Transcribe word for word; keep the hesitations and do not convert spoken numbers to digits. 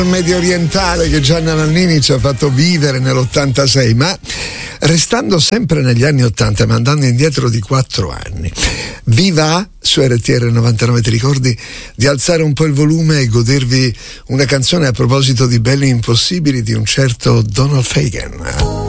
medio orientale che Gianna Nannini ci ha fatto vivere nell'ottantasei, ma restando sempre negli anni ottanta ma andando indietro di quattro anni. Viva su R T R novantanove, ti ricordi di alzare un po' il volume e godervi una canzone a proposito di belli impossibili di un certo Donald Fagen.